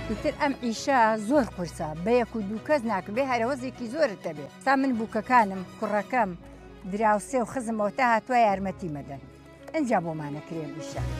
ئیتر ئەم ئیشە زۆر قورسە بە یەک و دوو کەس ناکە بێ هەرەوەزێکی زۆرت دەبێت سا من بووکەکانم کوڕەکەم دراوسێ و خزمەوە تا هاتووە یارمەتی مەدەن ئەنجا بۆمانەکرێن ئیشە